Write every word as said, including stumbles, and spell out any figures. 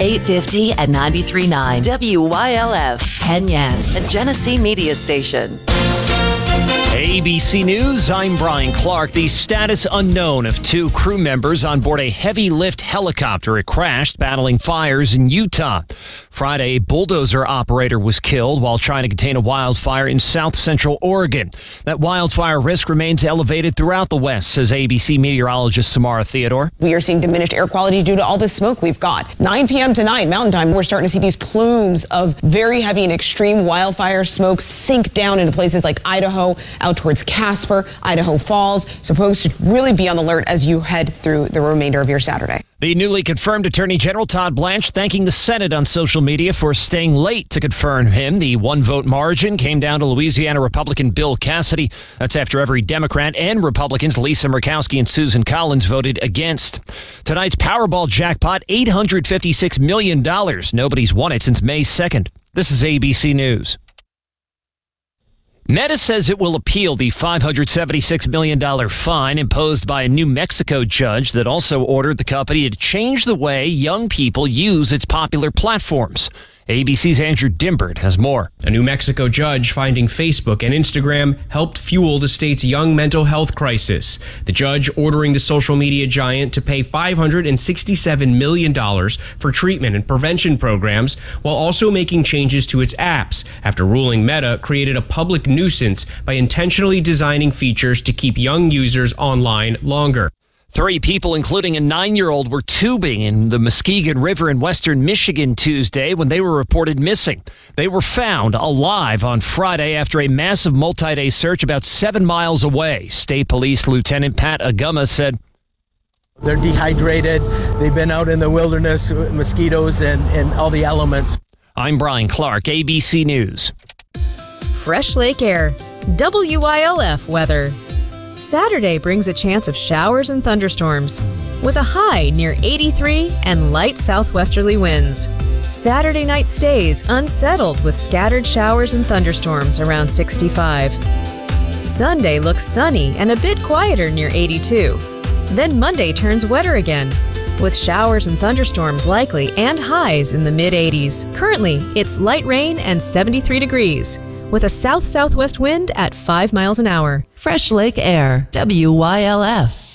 eight fifty and ninety-three point nine W Y L F, Penyan, a Genesee media station. A B C News, I'm Brian Clark. The status unknown of two crew members on board a heavy lift helicopter. It crashed battling fires in Utah. Friday, a bulldozer operator was killed while trying to contain a wildfire in south central Oregon. That wildfire risk remains elevated throughout the West, says A B C meteorologist Samara Theodore. We are seeing diminished air quality due to all the smoke we've got. nine p.m. tonight, Mountain Time, we're starting to see these plumes of very heavy and extreme wildfire smoke sink down into places like Idaho, out towards Casper, Idaho Falls. So folks should really be on the alert as you head through the remainder of your Saturday. The newly confirmed Attorney General Todd Blanche thanking the Senate on social media for staying late to confirm him. The one-vote margin came down to Louisiana Republican Bill Cassidy. That's after every Democrat and Republicans, Lisa Murkowski and Susan Collins, voted against. Tonight's Powerball jackpot, eight hundred fifty-six million dollars. Nobody's won it since May second. This is A B C News. Meta says it will appeal the five hundred seventy-six million dollars fine imposed by a New Mexico judge that also ordered the company to change the way young people use its popular platforms. A B C's Andrew Dimbert has more. A New Mexico judge finding Facebook and Instagram helped fuel the state's young mental health crisis. The judge ordering the social media giant to pay five hundred sixty-seven million dollars for treatment and prevention programs, while also making changes to its apps after ruling Meta created a public nuisance by intentionally designing features to keep young users online longer. Three people, including a nine-year-old, were tubing in the Muskegon River in western Michigan Tuesday when they were reported missing. They were found alive on Friday after a massive multi-day search about seven miles away. State Police Lieutenant Pat Aguma said, "They're dehydrated. They've been out in the wilderness, mosquitoes and, and all the elements." I'm Brian Clark, A B C News. Fresh Lake Air, W Y L F weather. Saturday brings a chance of showers and thunderstorms, with a high near eighty-three and light southwesterly winds. Saturday night stays unsettled with scattered showers and thunderstorms around sixty-five. Sunday looks sunny and a bit quieter near eighty-two. Then Monday turns wetter again, with showers and thunderstorms likely and highs in the mid-eighties. Currently, it's light rain and seventy-three degrees. With a south-southwest wind at five miles an hour. Fresh Lake Air, W Y L F.